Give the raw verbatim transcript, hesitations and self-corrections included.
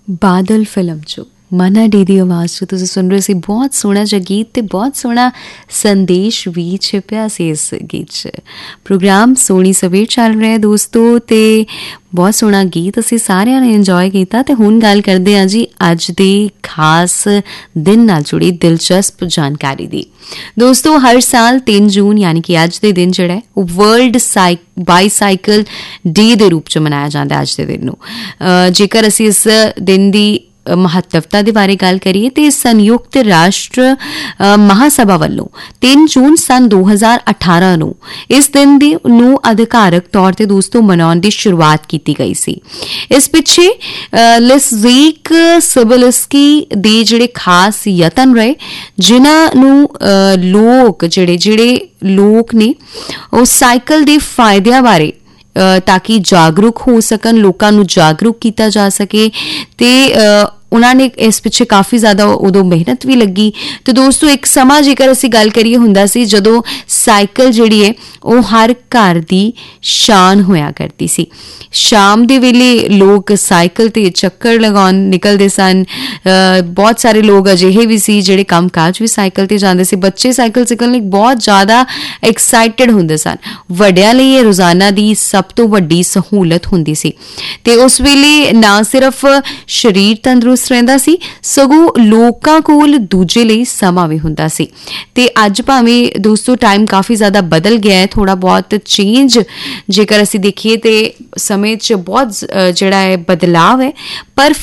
Badal film 'ਚੋਂ ਮਨਾ ਡੇ ਦੀ ਆਵਾਜ਼ 'ਚ ਤੁਸੀਂ ਸੁਣ ਰਹੇ ਸੀ ਬਹੁਤ ਸੋਹਣਾ ਜਿਹਾ ਗੀਤ ਅਤੇ ਬਹੁਤ ਸੋਹਣਾ ਸੰਦੇਸ਼ ਵੀ ਛਿਪਿਆ ਸੀ ਇਸ ਗੀਤ 'ਚ। ਪ੍ਰੋਗਰਾਮ ਸੋਹਣੀ ਸਵੇਰ ਚੱਲ ਰਿਹਾ ਦੋਸਤੋ ਅਤੇ ਬਹੁਤ ਸੋਹਣਾ ਗੀਤ ਅਸੀਂ ਸਾਰਿਆਂ ਨੇ ਇੰਜੋਏ ਕੀਤਾ। ਅਤੇ ਹੁਣ ਗੱਲ ਕਰਦੇ ਹਾਂ ਜੀ ਅੱਜ ਦੇ ਖਾਸ ਦਿਨ ਨਾਲ ਜੁੜੀ ਦਿਲਚਸਪ ਜਾਣਕਾਰੀ ਦੀ। ਦੋਸਤੋ ਹਰ ਸਾਲ ਤਿੰਨ ਜੂਨ ਯਾਨੀ ਕਿ ਅੱਜ ਦੇ ਦਿਨ ਜਿਹੜਾ ਹੈ ਉਹ ਵਰਲਡ ਸਾਈਕ ਬਾਈਸਾਈਕਲ ਡੇ ਦੇ ਰੂਪ 'ਚ ਮਨਾਇਆ ਜਾਂਦਾ ਅੱਜ ਦੇ ਦਿਨ ਨੂੰ। ਜੇਕਰ ਅਸੀਂ ਇਸ ਦਿਨ ਦੀ ਮਹੱਤਵਤਾ ਦੇ ਬਾਰੇ ਗੱਲ ਕਰੀਏ ਤੇ ਸੰਯੁਕਤ ਰਾਸ਼ਟਰ ਮਹਾਸਭਾ ਵੱਲੋਂ ਤਿੰਨ ਜੂਨ ਸੰਨ ਦੋ ਹਜ਼ਾਰ ਅਠਾਰਾਂ ਨੂੰ ਇਸ ਦਿਨ ਦੀ ਨੂੰ ਅਧਿਕਾਰਕ ਤੌਰ ਤੇ ਦੋਸਤੋ ਮਨਾਉਣ ਦੀ ਸ਼ੁਰੂਆਤ ਕੀਤੀ ਗਈ ਸੀ। ਇਸ ਪਿੱਛੇ ਲਿਸਜ਼ੀਕ ਸਬਲਸਕੀ ਦੇ ਜਿਹੜੇ ਖਾਸ ਯਤਨ ਰਹੇ ਜਿਨ੍ਹਾਂ ਨੂੰ ਲੋਕ ਜਿਹੜੇ ਜਿਹੜੇ ਲੋਕ ਨੇ ਉਹ ਸਾਈਕਲ ਦੇ ਫਾਇਦਿਆਂ ਬਾਰੇ ਤਾਂ ਕਿ ਜਾਗਰੂਕ ਹੋ ਸਕਣ, ਲੋਕਾਂ ਨੂੰ ਜਾਗਰੂਕ ਕੀਤਾ ਜਾ ਸਕੇ ਤੇ ਉਹਨਾਂ ਨੇ ਇਸ ਪਿੱਛੇ ਕਾਫੀ ਜ਼ਿਆਦਾ ਉਦੋਂ ਮਿਹਨਤ ਵੀ ਲੱਗੀ। ਤੇ ਦੋਸਤੋ ਇੱਕ ਸਮਾਂ ਜੇਕਰ ਅਸੀਂ ਗੱਲ ਕਰੀਏ ਹੁੰਦਾ ਸੀ ਜਦੋਂ ਸਾਈਕਲ ਜਿਹੜੀ ਹੈ ਉਹ ਹਰ ਘਰ ਦੀ ਸ਼ਾਨ ਹੋਇਆ ਕਰਦੀ ਸੀ। ਸ਼ਾਮ ਦੇ ਵੇਲੇ ਲੋਕ ਸਾਈਕਲ ਤੇ ਚੱਕਰ ਲਗਾਉਣ ਨਿਕਲਦੇ ਸਨ। ਬਹੁਤ ਸਾਰੇ ਲੋਕ ਅਜਿਹੇ ਵੀ ਸੀ ਜਿਹੜੇ ਕੰਮ ਕਾਜ ਵੀ ਸਾਈਕਲ ਤੇ ਜਾਂਦੇ ਸੀ। ਬੱਚੇ ਸਾਈਕਲ ਸਿੱਖਣ ਲਈ ਬਹੁਤ ਜ਼ਿਆਦਾ ਐਕਸਾਈਟਡ ਹੁੰਦੇ ਸਨ। ਵੱਡਿਆਂ ਲਈ ਇਹ ਰੋਜ਼ਾਨਾ ਦੀ ਸਭ ਤੋਂ ਵੱਡੀ ਸਹੂਲਤ ਹੁੰਦੀ ਸੀ ਤੇ ਉਸ ਵੇਲੇ ਨਾ ਸਿਰਫ ਸਰੀਰ ਤੰਦਰੁਸਤ ਰਹਿੰਦਾ ਸੀ ਸਗੋਂ ਲੋਕਾਂ ਕੋਲ ਦੂਜੇ ਲਈ ਸਮਾਂ ਵੀ ਹੁੰਦਾ ਸੀ। ਤੇ ਅੱਜ ਭਾਵੇਂ ਦੋਸਤੋ ਟਾਈਮ ਕਾਫੀ ਜ਼ਿਆਦਾ ਬਦਲ ਗਿਆ ਹੈ, ਥੋੜਾ ਬਹੁਤ ਚੇਂਜ ਜੇਕਰ ਅਸੀਂ ਦੇਖੀਏ ਤੇ ਸਮੇਂ 'ਚ ਬਹੁਤ ਜਿਹੜਾ ਹੈ ਬਦਲਾਵ ਹੈ, ਪਰ